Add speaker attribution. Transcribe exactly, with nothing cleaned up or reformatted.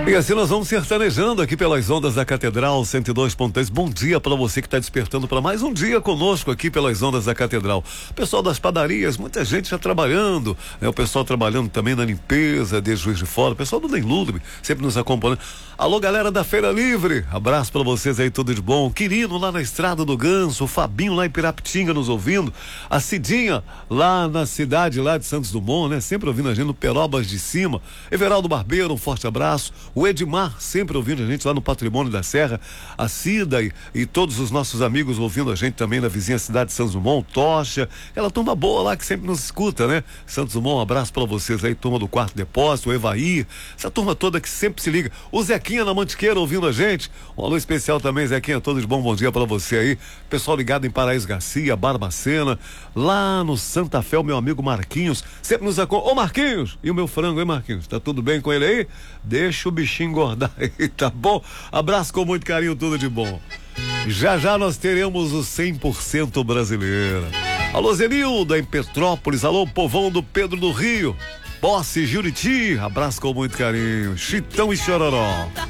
Speaker 1: E assim nós vamos sertanejando aqui pelas ondas da Catedral cento e dois ponto três. Bom dia para você que está despertando para mais um dia conosco aqui pelas ondas da Catedral. Pessoal das padarias, muita gente já trabalhando, né? O pessoal trabalhando também na limpeza de Juiz de Fora, o pessoal do Nem Ludo sempre nos acompanhando. Alô, galera da Feira Livre, abraço para vocês aí, tudo de bom. Quirino lá na Estrada do Ganso, o Fabinho lá em Pirapitinga nos ouvindo, a Cidinha lá na cidade lá de Santos Dumont, né? Sempre ouvindo a gente no Perobas de Cima. Everaldo Barbeiro, um forte abraço. O Edmar sempre ouvindo a gente lá no Patrimônio da Serra, a Cida e, e todos os nossos amigos ouvindo a gente também na vizinha cidade de Santos Dumont, Tocha, aquela turma boa lá que sempre nos escuta, né? Santos Dumont, um abraço pra vocês aí, turma do Quarto Depósito, o Evaí, essa turma toda que sempre se liga. O Zequinha na Mantiqueira ouvindo a gente, um alô especial também, Zequinha, todos de bom, bom dia pra você aí. Pessoal ligado em Paraíso Garcia, Barbacena, lá no Santa Fé, o meu amigo Marquinhos, sempre nos acompanha. Ô Marquinhos, e o meu frango, hein Marquinhos? Tá tudo bem com ele aí? Deixa o bichinho engordar aí, tá bom? Abraço com muito carinho, tudo de bom. Já já nós teremos o cem por cento brasileira. Alô Zenilda em Petrópolis, alô povão do Pedro do Rio, Posse, Juriti, abraço com muito carinho, Chitão e Chororó.